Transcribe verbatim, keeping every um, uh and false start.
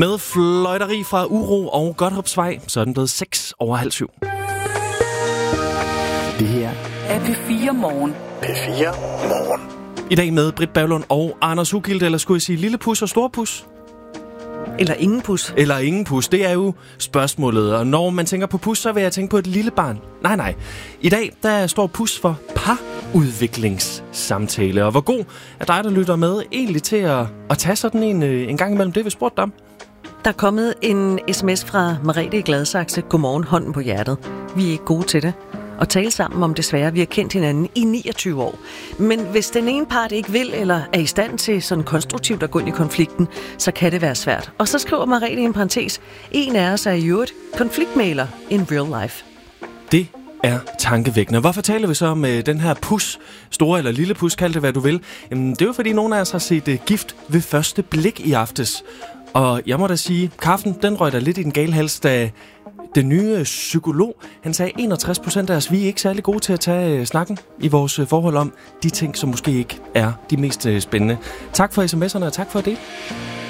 Med fløjteri fra Uro og Godthåbsvej, så er den blevet seks over halv syv. Det her er P fire Morgen. P fire Morgen. I dag med Britt Berglund og Anders Ugilt, eller skulle jeg sige lille pus og stor pus? Eller ingen pus. Eller ingen pus, det er jo spørgsmålet. Og når man tænker på pus, så vil jeg tænke på et lille barn. Nej, nej. I dag, der står pus for parudviklingssamtale. Og hvor god er dig, der lytter med, egentlig til at, at tage sådan en, en gang imellem det, vi spurgte dig om? Der er kommet en sms fra Merete i Gladsaxe. Godmorgen, hånden på hjertet. Vi er ikke gode til det. Og tale sammen om desværre, vi har kendt hinanden i niogtyve år. Men hvis den ene part ikke vil eller er i stand til sådan konstruktivt at gå ind i konflikten, så kan det være svært. Og så skriver Merete i en parentes, en af os er i øvrigt konfliktmægler in real life. Det er tankevækkende. Hvorfor taler vi så om øh, den her pus, store eller lille pus, kald det hvad du vil? Jamen, det er jo fordi nogen af os har set øh, Gift ved første blik i aftes. Og jeg må da sige, kaffen, den røg da lidt i den gale hals, da den nye psykolog, han sagde, enogtres procent af os, vi er ikke særlig gode til at tage øh, snakken i vores øh, forhold om de ting, som måske ikke er de mest øh, spændende. Tak for sms'erne, og tak for det.